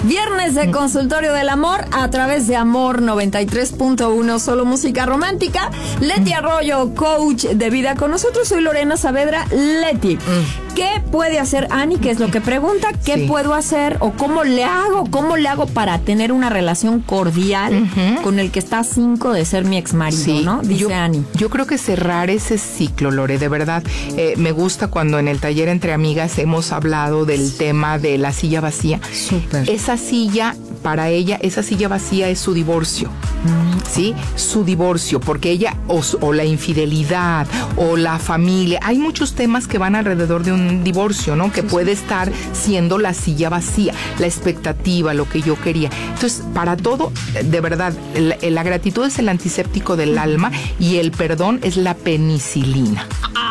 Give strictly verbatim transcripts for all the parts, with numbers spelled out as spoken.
Viernes de Consultorio del Amor a través de Amor noventa y tres punto uno, solo música romántica. Leti Arroyo, coach de vida con nosotros. Soy Lorena Saavedra. Leti, mm. ¿qué puede hacer Ani? ¿Qué es lo que pregunta? ¿Qué sí. puedo hacer? ¿O cómo le hago? ¿Cómo le hago para tener una relación cordial uh-huh. con el que está a cinco de ser mi exmarido, sí. ¿no? Dice yo, Ani. Yo creo que cerrar ese ciclo, Lore, de verdad. Eh, me gusta cuando en el taller Entre Amigas hemos hablado del tema de la silla vacía. Súper. Esa silla, para ella, esa silla vacía es su divorcio. Mm. ¿Sí? Su divorcio, porque ella, o, o la infidelidad, o la familia, hay muchos temas que van alrededor de un divorcio, ¿no? Que sí, puede sí, estar sí. siendo la silla vacía, la expectativa, lo que yo quería. Entonces, para todo, de verdad, la, la gratitud es el antiséptico del alma y el perdón es la penicilina.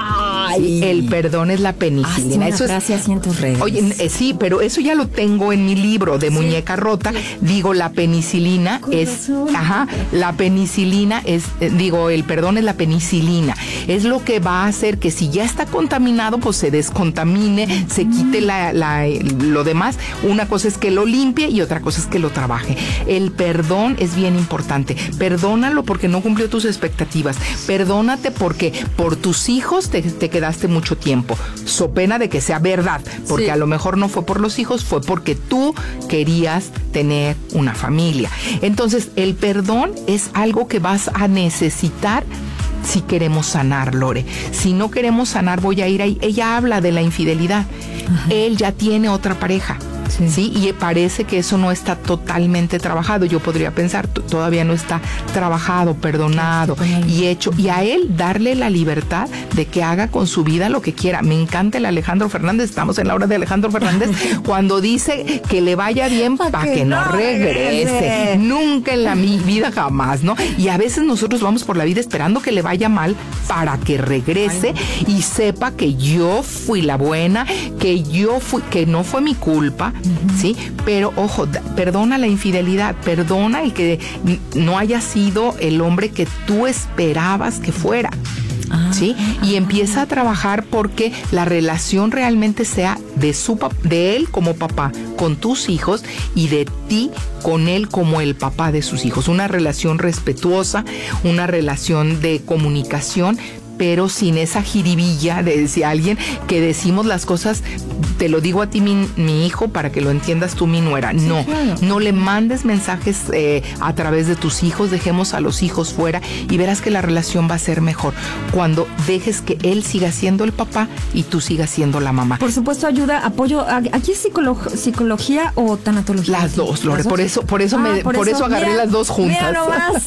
Ay. El perdón es la penicilina. Eso es, así en tus redes. Oye, eh, sí, pero eso ya lo tengo en mi libro de sí. Muñeca Rota. Sí. Digo, la penicilina Con es, razón. ajá, la penicilina es, eh, digo, el perdón es la penicilina. Es lo que va a hacer que si ya está contaminado, pues se descontamine, mm. se quite la, la, lo demás. Una cosa es que lo limpie y otra cosa es que lo trabaje. El perdón es bien importante. Perdónalo porque no cumplió tus expectativas. Perdónate porque por tus hijos te, te quedaste mucho tiempo. So pena de que sea verdad, porque sí. a lo mejor no fue por los hijos, fue porque tú querías tener una familia. Entonces, el perdón es algo que vas a necesitar si queremos sanar, Lore. Si no queremos sanar, voy a ir ahí. Ella habla de la infidelidad. Ajá. Él ya tiene otra pareja. Sí. sí, y parece que eso no está totalmente trabajado. Yo podría pensar, t- todavía no está trabajado, perdonado y hecho. Y a él darle la libertad de que haga con su vida lo que quiera. Me encanta el Alejandro Fernández, estamos en la hora de Alejandro Fernández, cuando dice que le vaya bien para pa que, que no regrese. regrese. Nunca en la mi vida jamás, ¿no? Y a veces nosotros vamos por la vida esperando que le vaya mal para que regrese Ay. y sepa que yo fui la buena, que yo fui, que no fue mi culpa. Sí, pero ojo, perdona la infidelidad, perdona el que no haya sido el hombre que tú esperabas que fuera. Ah, ¿sí? Y ah, empieza a trabajar porque la relación realmente sea de su de él como papá con tus hijos y de ti con él como el papá de sus hijos. Una relación respetuosa, una relación de comunicación, pero sin esa jiribilla de decir alguien que decimos las cosas, te lo digo a ti mi, mi hijo para que lo entiendas tú mi nuera. No, sí, claro. no le mandes mensajes eh, a través de tus hijos, dejemos a los hijos fuera y verás que la relación va a ser mejor cuando dejes que él siga siendo el papá y tú sigas siendo la mamá. Por supuesto, ayuda, apoyo. ¿Aquí es psicolo- psicología o tanatología? Las dos, Lore, por eso, por eso, ah, me, por, por eso, eso agarré mira, las dos juntas. Mira nomás.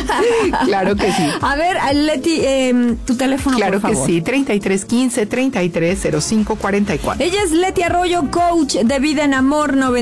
Claro que sí. A ver, Leti, eh, tu teléfono, claro por favor. Que sí, treinta y tres quince, treinta y tres cero cinco cuarenta y cuatro. Ella es Leti Arroyo, coach de vida en amor noventa.